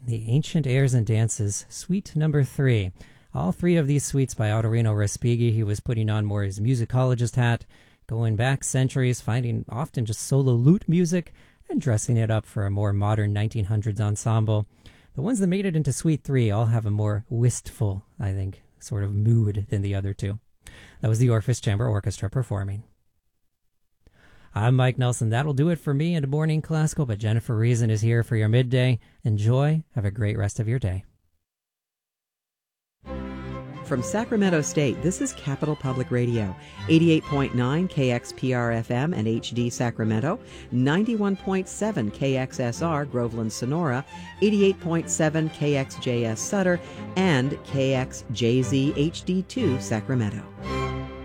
The Ancient Airs and Dances, Suite Number 3. All three of these suites by Autorino Respighi. He was putting on more his musicologist hat, going back centuries, finding often just solo lute music, and dressing it up for a more modern 1900s ensemble. The ones that made it into Suite 3 all have a more wistful, I think, sort of mood than the other two. That was the Orpheus Chamber Orchestra performing. I'm Mike Nelson. That'll do it for me in Morning Classical, but Jennifer Reason is here for your midday. Enjoy. Have a great rest of your day. From Sacramento State, this is Capital Public Radio, 88.9 KXPR-FM and HD Sacramento, 91.7 KXSR Groveland Sonora, 88.7 KXJS Sutter, and KXJZ HD2 Sacramento.